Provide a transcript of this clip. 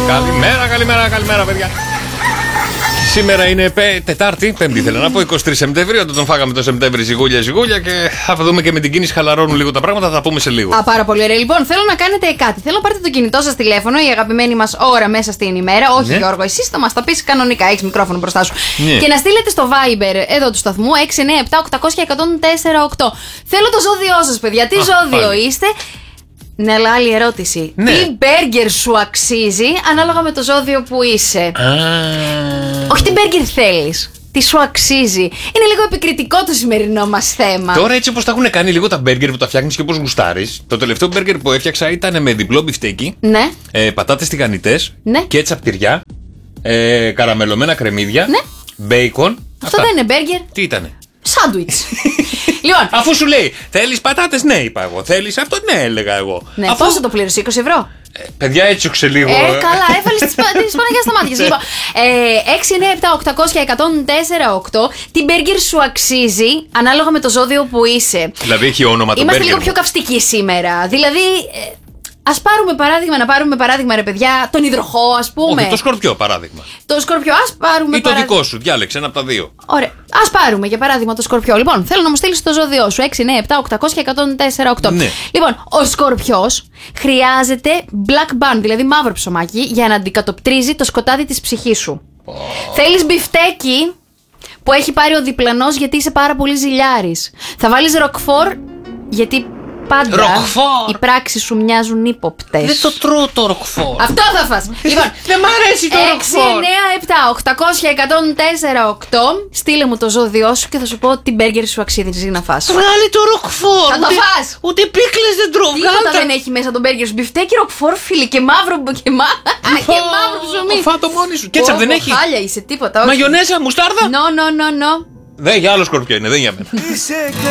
Καλημέρα, παιδιά. Σήμερα είναι Τετάρτη, Πέμπτη ήθελα να πω, 23 Σεπτεμβρίου. Όταν τον φάγαμε το Σεπτέμβρη, ζυγούλια και θα δούμε και με την κίνηση χαλαρώνουν λίγο τα πράγματα, θα τα πούμε σε λίγο. Πάρα πολύ ωραία. Λοιπόν, θέλω να κάνετε κάτι. Θέλω να πάρετε το κινητό σας τηλέφωνο, η αγαπημένη μας ώρα μέσα στην ημέρα. Όχι, Γιώργο, εσύ θα μας τα πεις κανονικά. Έχεις μικρόφωνο μπροστά σου. Και να στείλετε στο Viber εδώ του σταθμού 697-800-1048. Θέλω το ζώδιό σας, παιδιά. Τι ζώδιο είστε? Ναι, αλλά άλλη ερώτηση. Ναι. Τι μπέργκερ σου αξίζει ανάλογα με το ζώδιο που είσαι? Όχι τι μπέργκερ θέλεις. Τι σου αξίζει. Είναι λίγο επικριτικό το σημερινό μας θέμα. Τώρα έτσι όπως τα έχουν κάνει λίγο τα μπέργκερ που τα φτιάχνεις και όπως γουστάρεις. Το τελευταίο μπέργκερ που έφτιαξα ήταν με διπλό μπιφτέκι. Ναι. Πατάτες τηγανιτές. Ναι. Κέτσαπ τυριά. Καραμελωμένα κρεμμύδια. Ναι. Μπέικον. Αυτό δεν είναι μπέργκερ. Τι ήτανε? Σάντουιτς. Λοιπόν. Αφού σου λέει, θέλεις πατάτες? Ναι, είπα εγώ. Θέλεις αυτό? Ναι, έλεγα εγώ. Ναι, πόσο το πλήρωσε? 20 ευρώ. Παιδιά, έτσουξε λίγο. Καλά, έβαλες τις Παναγιάς στα μάτια. Λοιπόν, 697-800-1048. Τι μπέργκερ σου αξίζει ανάλογα με το ζώδιο που είσαι? Δηλαδή έχει όνομα το μπέργκερ. Είμαστε λίγο πιο καυστικοί σήμερα. Δηλαδή, ας πάρουμε παράδειγμα, ρε παιδιά, τον υδροχό, ας πούμε. Όχι, το σκορπιό, παράδειγμα. Το σκορπιό, ας πάρουμε. Ή το δικό σου, διάλεξε ένα από τα δύο. Ωραία. Ας πάρουμε για παράδειγμα το σκορπιό. Λοιπόν, θέλω να μου στείλεις το ζώδιό σου. 697-800-1048. Ναι. Λοιπόν, ο σκορπιός χρειάζεται black band, δηλαδή μαύρο ψωμάκι, για να αντικατοπτρίζει το σκοτάδι της ψυχής σου. Θέλεις μπιφτέκι που έχει πάρει ο διπλανός γιατί είσαι πάρα πολύ ζηλιάρης. Θα βάλεις ροκφόρ γιατί πάντα οι πράξεις σου μοιάζουν ύποπτες. Δεν το τρώω το ροκφόρ. Αυτό θα φας. Λοιπόν, δεν μ' αρέσει το ροκφόρ. 697-800-1048. Στείλε μου το ζώδιό σου και θα σου πω τι μπέργκερ σου αξίζει να φας. Βγάλε το ροκφόρ. Θα το φας. Ούτε πίκλες δεν τρώω. Τίποτα δεν έχει μέσα το μπέργκερ σου. Μπιφτέκι, ροκφόρ, φίλε, και μαύρο ψωμί. Φάτο μόνη σου. Κέτσαπ δεν έχει? Χάλια είσαι, τίποτα. Μαγιονέζα, μουστάρδα. No. Δεν, για άλλο σκορπιό είναι, δεν για μένα.